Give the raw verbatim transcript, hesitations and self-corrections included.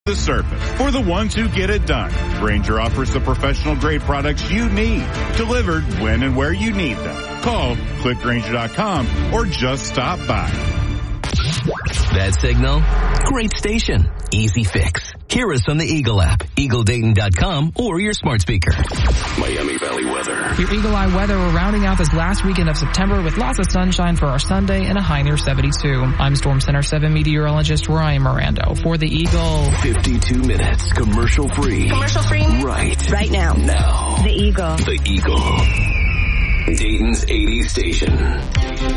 the surface. For the ones who get it done, Grainger offers the professional grade products you need, delivered when and where you need them. Call, click Grainger dot com, or just stop by. That signal? Great station. Easy fix. Hear us on the Eagle app, eagle dayton dot com, or your smart speaker. Miami Valley weather. Your Eagle Eye weather, we're rounding out this last weekend of September with lots of sunshine for our Sunday and a high near seventy-two. I'm Storm Center seven meteorologist Ryan Mirando for the Eagle. fifty-two minutes commercial free. Commercial free? Right. Right now. Now. The Eagle. The Eagle. Dayton's eighties station.